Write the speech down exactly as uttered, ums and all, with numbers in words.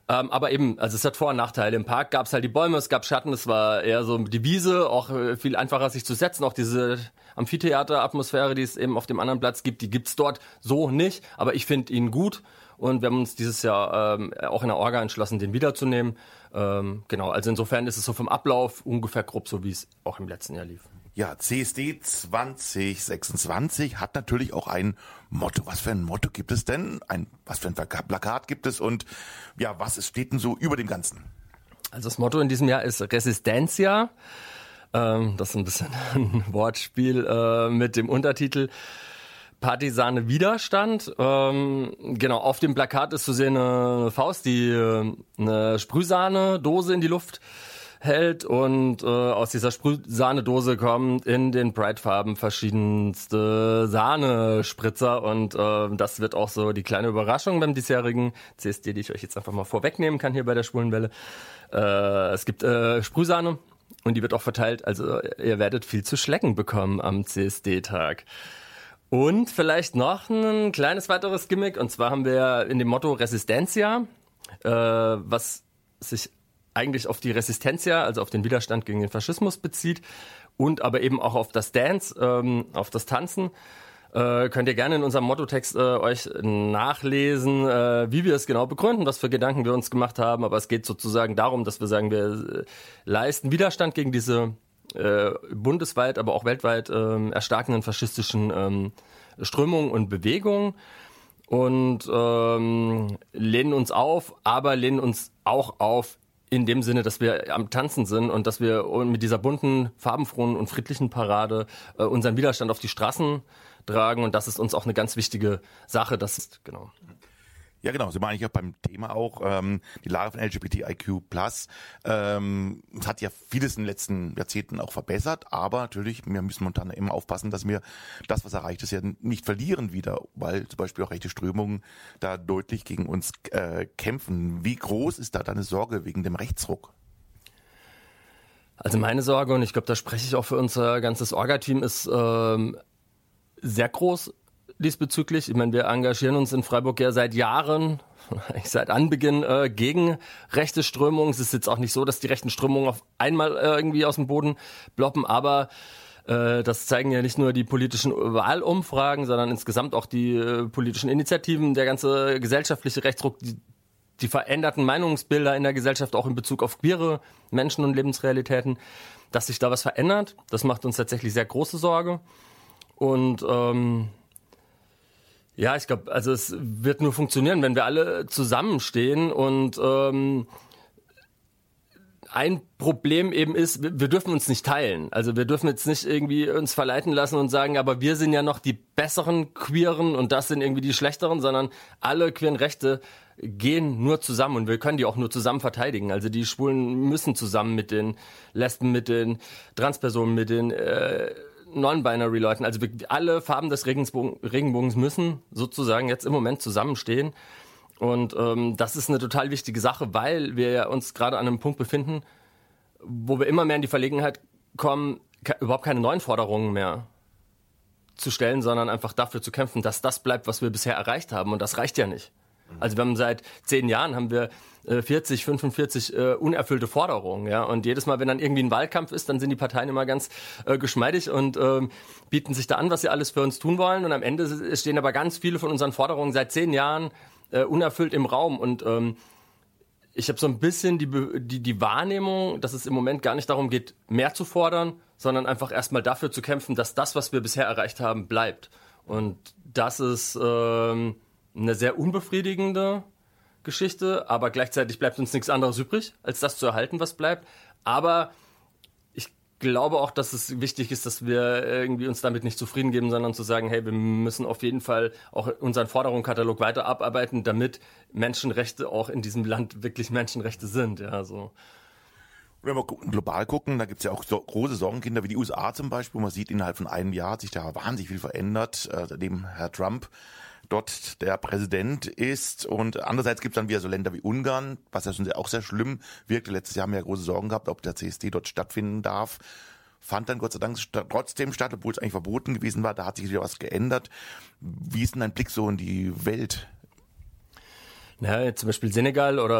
Ähm, aber eben, also es hat Vor- und Nachteile. Im Park gab es halt die Bäume, es gab Schatten, es war eher so die Wiese, auch äh, viel einfacher sich zu setzen. Auch diese Amphitheater-Atmosphäre, die es eben auf dem anderen Platz gibt, die gibt's dort so nicht. Aber ich finde ihn gut und wir haben uns dieses Jahr ähm, auch in der Orga entschlossen, den wiederzunehmen. Ähm, genau, also insofern ist es so vom Ablauf ungefähr grob so, wie es auch im letzten Jahr lief. Ja, C S D zwanzig sechsundzwanzig hat natürlich auch ein Motto. Was für ein Motto gibt es denn? Ein, was für ein Plakat gibt es? Und ja, was steht denn so über dem Ganzen? Also das Motto in diesem Jahr ist Resistencia. Ähm, das ist ein bisschen ein Wortspiel äh, mit dem Untertitel Partisane Widerstand. Ähm, genau, auf dem Plakat ist zu sehen eine Faust, die äh, eine Sprühsahne-Dose in die Luft hält und äh, aus dieser Sprühsahnedose kommt in den Pride-Farben verschiedenste Sahnespritzer und äh, das wird auch so die kleine Überraschung beim diesjährigen C S D, die ich euch jetzt einfach mal vorwegnehmen kann hier bei der Schwulenwelle. Äh, es gibt äh, Sprühsahne und die wird auch verteilt, also ihr werdet viel zu schlecken bekommen am C S D-Tag. Und vielleicht noch ein kleines weiteres Gimmick, und zwar haben wir in dem Motto Resistencia, äh, was sich eigentlich auf die Resistencia, also auf den Widerstand gegen den Faschismus bezieht und aber eben auch auf das Dance, ähm, auf das Tanzen. Äh, könnt ihr gerne in unserem Mottotext äh, euch nachlesen, äh, wie wir es genau begründen, was für Gedanken wir uns gemacht haben. Aber es geht sozusagen darum, dass wir sagen, wir äh, leisten Widerstand gegen diese äh, bundesweit, aber auch weltweit äh, erstarkenden faschistischen ähm, Strömungen und Bewegungen und ähm, lehnen uns auf, aber lehnen uns auch auf in dem Sinne, dass wir am Tanzen sind und dass wir mit dieser bunten, farbenfrohen und friedlichen Parade äh, unseren Widerstand auf die Straßen tragen. Und das ist uns auch eine ganz wichtige Sache. Das ist, genau. Ja, genau. Sie meine ich auch beim Thema auch, ähm, die Lage von L G B T I Q plus. Ähm, es hat ja vieles in den letzten Jahrzehnten auch verbessert, aber natürlich, wir müssen momentan immer aufpassen, dass wir das, was erreicht ist, ja nicht verlieren wieder, weil zum Beispiel auch rechte Strömungen da deutlich gegen uns äh, kämpfen. Wie groß ist da deine Sorge wegen dem Rechtsruck? Also meine Sorge, und ich glaube, da spreche ich auch für unser ganzes Orga-Team, ist ähm, sehr groß diesbezüglich. Ich meine, wir engagieren uns in Freiburg ja seit Jahren, eigentlich seit Anbeginn, äh, gegen rechte Strömungen. Es ist jetzt auch nicht so, dass die rechten Strömungen auf einmal äh, irgendwie aus dem Boden ploppen, aber äh, das zeigen ja nicht nur die politischen Wahlumfragen, sondern insgesamt auch die äh, politischen Initiativen, der ganze gesellschaftliche Rechtsruck, die, die veränderten Meinungsbilder in der Gesellschaft, auch in Bezug auf queere Menschen und Lebensrealitäten, dass sich da was verändert. Das macht uns tatsächlich sehr große Sorge. Und ähm, ja, ich glaube, also es wird nur funktionieren, wenn wir alle zusammenstehen und ähm, ein Problem eben ist, wir dürfen uns nicht teilen. Also wir dürfen jetzt nicht irgendwie uns verleiten lassen und sagen, aber wir sind ja noch die besseren Queeren und das sind irgendwie die schlechteren, sondern alle queeren Rechte gehen nur zusammen und wir können die auch nur zusammen verteidigen. Also die Schwulen müssen zusammen mit den Lesben, mit den Transpersonen, mit den äh, Non-Binary-Leuten, also wir, alle Farben des Regenbogen, Regenbogens müssen sozusagen jetzt im Moment zusammenstehen. Und ähm, das ist eine total wichtige Sache, weil wir ja uns gerade an einem Punkt befinden, wo wir immer mehr in die Verlegenheit kommen, ke- überhaupt keine neuen Forderungen mehr zu stellen, sondern einfach dafür zu kämpfen, dass das bleibt, was wir bisher erreicht haben. Und das reicht ja nicht. Also wir haben seit zehn Jahren haben wir äh, vierzig, fünfundvierzig äh, unerfüllte Forderungen, ja. Und jedes Mal, wenn dann irgendwie ein Wahlkampf ist, dann sind die Parteien immer ganz äh, geschmeidig und ähm, bieten sich da an, was sie alles für uns tun wollen. Und am Ende stehen aber ganz viele von unseren Forderungen seit zehn Jahren äh, unerfüllt im Raum. Und ähm, ich habe so ein bisschen die, die, die Wahrnehmung, dass es im Moment gar nicht darum geht, mehr zu fordern, sondern einfach erstmal dafür zu kämpfen, dass das, was wir bisher erreicht haben, bleibt. Und das ist ähm, eine sehr unbefriedigende Geschichte, aber gleichzeitig bleibt uns nichts anderes übrig, als das zu erhalten, was bleibt. Aber ich glaube auch, dass es wichtig ist, dass wir irgendwie uns damit nicht zufrieden geben, sondern zu sagen, hey, wir müssen auf jeden Fall auch unseren Forderungskatalog weiter abarbeiten, damit Menschenrechte auch in diesem Land wirklich Menschenrechte sind. Ja, so. Wenn wir global gucken, da gibt es ja auch so große Sorgenkinder wie die U S A zum Beispiel. Man sieht, innerhalb von einem Jahr hat sich da wahnsinnig viel verändert, äh, seitdem Herr Trump dort der Präsident ist. Und andererseits gibt es dann wieder so Länder wie Ungarn, was ja schon sehr, auch sehr schlimm wirkte. Letztes Jahr haben wir ja große Sorgen gehabt, ob der C S D dort stattfinden darf. Fand dann Gott sei Dank sta- trotzdem statt, obwohl es eigentlich verboten gewesen war. Da hat sich wieder was geändert. Wie ist denn dein Blick so in die Welt? Ja, zum Beispiel Senegal oder